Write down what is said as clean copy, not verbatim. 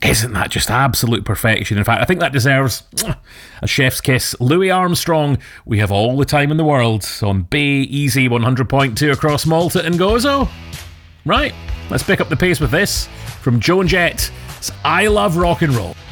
Isn't that just absolute perfection? In fact, I think that deserves a chef's kiss. Louis Armstrong, we have all the time in the world on Bay Easy 100.2 across Malta and Gozo. Right, let's pick up the pace with this from Joan Jett. It's I Love Rock and Roll.